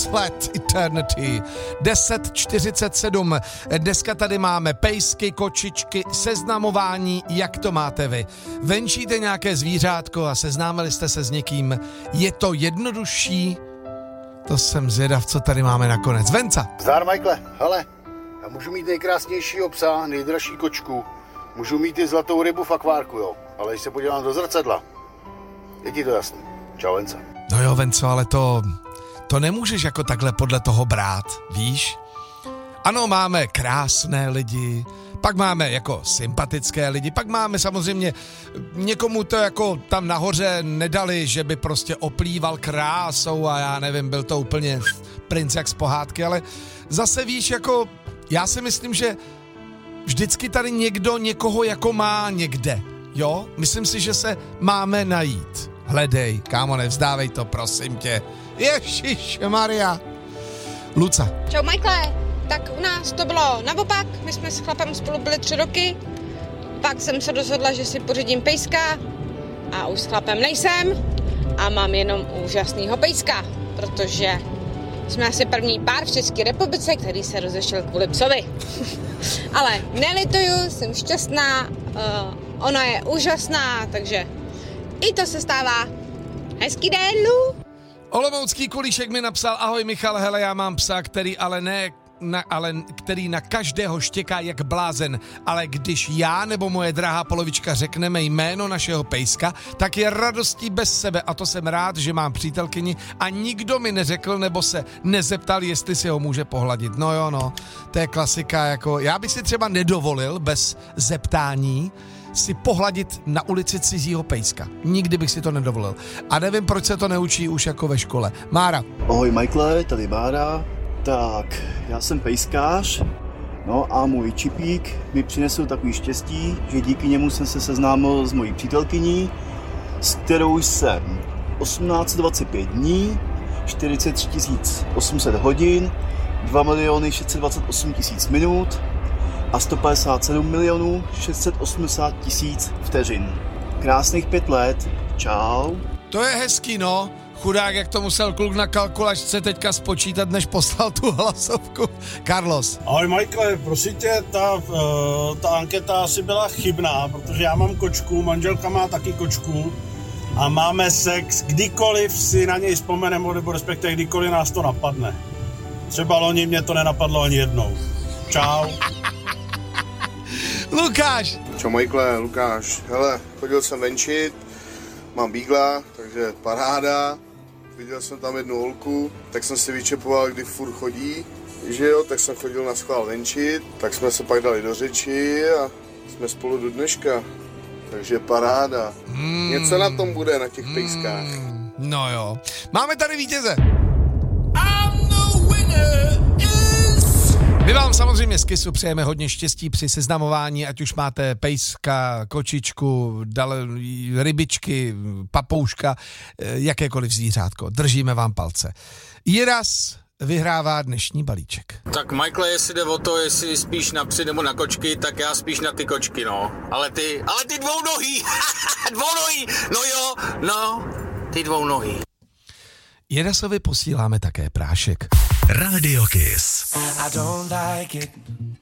Let Eternity 10:47. Dneska tady máme pejsky, kočičky, seznamování, jak to máte vy. Venčíte nějaké zvířátko a seznámili jste se s někým. Je to jednodušší? To jsem zvědav, co tady máme nakonec. Venca. Zdar, Michaele, hele, já můžu mít nejkrásnějšího psa, nejdražší kočku, můžu mít i zlatou rybu v akvárku, jo, ale když se podívám do zrcadla, je ti to jasný. Čau, Venca. No jo, Venco, ale to nemůžeš jako takhle podle toho brát, víš? Ano, máme krásné lidi, pak máme jako sympatické lidi, pak máme samozřejmě, někomu to jako tam nahoře nedali, že by prostě oplýval krásou a já nevím, byl to úplně princ jak z pohádky, ale zase víš, jako já si myslím, že vždycky tady někdo někoho jako má někde, jo? Myslím si, že se máme najít. Hledej, kámo, nevzdávej to, prosím tě. Ježišmaria. Luca. Čau, Michaele. Tak u nás to bylo naopak, my jsme s chlapem spolu byli 3 roky, pak jsem se rozhodla, že si pořídím pejska a už s chlapem nejsem a mám jenom úžasnýho pejska, protože jsme asi první pár v České republice, který se rozešel kvůli psovi. Ale nelituju, jsem šťastná, ona je úžasná, takže i to se stává. Hezký den, Lu. Olomoucký Kulíšek mi napsal: ahoj Michal, hele, já mám psa, který který na každého štěká jak blázen, ale když já nebo moje drahá polovička řekneme jméno našeho pejska, tak je radostí bez sebe a to jsem rád, že mám přítelkyni a nikdo mi neřekl nebo se nezeptal, jestli si ho může pohladit. No jo, no, to je klasika, jako já bych si třeba nedovolil bez zeptání si pohladit na ulici cizího pejska. Nikdy bych si to nedovolil. A nevím, proč se to neučí už jako ve škole. Mára. Ahoj Michaele, tady Mára. Tak, já jsem pejskář, no a můj čipík mi přinesl takový štěstí, že díky němu jsem se seznámil s mojí přítelkyní, s kterou jsem 1825 dní, 43 800 hodin, 2 628 000 minut a 157 680 000 vteřin. Krásných 5 let, čau. To je hezký, no. Chudák, jak to musel kluk na kalkulačce teďka spočítat, než poslal tu hlasovku. Carlos. Ahoj Michaele, prosím tě, ta anketa asi byla chybná, protože já mám kočku, manželka má taky kočku a máme sex, kdykoliv si na něj vzpomeneme, nebo respektive kdykoliv nás to napadne. Třeba loni mě to nenapadlo ani jednou. Čau. Lukáš. Čau, Michaele, Lukáš. Hele, chodil jsem venčit, mám bígla, takže paráda. Viděl jsem tam jednu holku, tak jsem si vyčepoval, kdy furt chodí, že jo, tak jsem chodil na schvál venčit, tak jsme se pak dali do řeči a jsme spolu do dneška, takže paráda. Něco na tom bude, na těch pejskách. No jo. Máme tady vítěze. My vám samozřejmě z Kissu přejeme hodně štěstí při seznamování, ať už máte pejska, kočičku, rybičky, papouška, jakékoliv zvířátko. Držíme vám palce. Jiras vyhrává dnešní balíček. Tak Michael, jestli jde o to, jestli spíš na psy nebo na kočky, tak já spíš na ty kočky, no. Ale ty dvounohý, no jo, no, ty dvounohý. Jirasovi posíláme také prášek. Radio Kiss. I don't like it